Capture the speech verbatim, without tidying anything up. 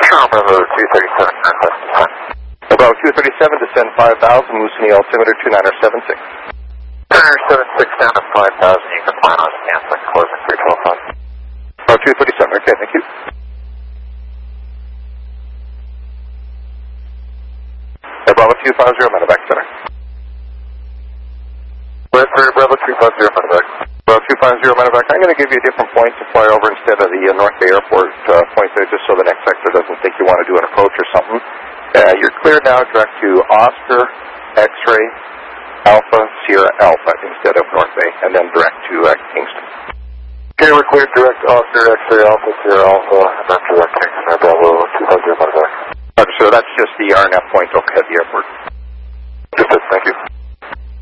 Bravo two thirty-seven, northwest time. Bravo two thirty-seven, descend five thousand, loosening altimeter two niner seven six. two niner seven six down to five thousand, you can plan on canceling, closing three twelve five. Bravo two thirty-seven, okay, thank you. Uh, Bravo two fifty, medevac center. West Bravo two fifty, medevac. Bravo two fifty, medevac. I'm going to give you a different point to fly over instead of the uh, North Bay Airport uh, point there, just so the next sector doesn't think you want to do an approach or something. Uh, you're clear now, direct to Oscar, X-ray, Alpha, Sierra Alpha instead of North Bay, and then direct to uh, Kingston. Okay, we're clear, direct Oscar, X-ray, Alpha, Sierra Alpha, and then direct Kingston, Bravo two fifty, medevac. Uh, so that's just the R N F point overhead the airport.